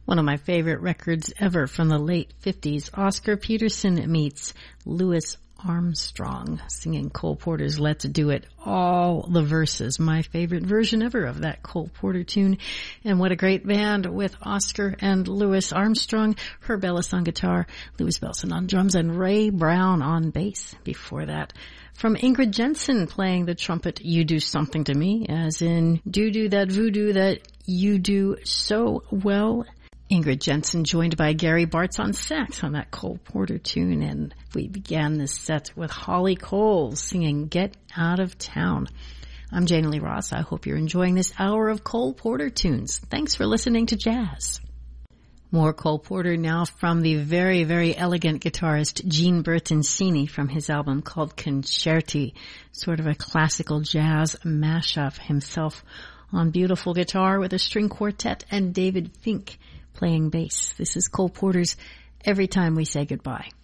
One of my favorite records ever from the late 50s, Oscar Peterson meets Louis Armstrong singing Cole Porter's Let's Do It, all the verses. My favorite version ever of that Cole Porter tune. And what a great band with Oscar and Louis Armstrong, Herb Ellis on guitar, Louis Bellson on drums, and Ray Brown on bass. Before that, from Ingrid Jensen playing the trumpet, You Do Something to Me, as in do that voodoo that you do so well. Ingrid Jensen joined by Gary Bartz on sax on that Cole Porter tune, and we began this set with Holly Cole singing Get Out of Town. I'm Jana Lee Ross. I hope you're enjoying this hour of Cole Porter tunes. Thanks for listening to Jazz. More Cole Porter now from the very, very elegant guitarist Gene Bertoncini from his album called Concerti, sort of a classical jazz mashup, himself on beautiful guitar with a string quartet and David Fink playing bass. This is Cole Porter's Every Time We Say Goodbye.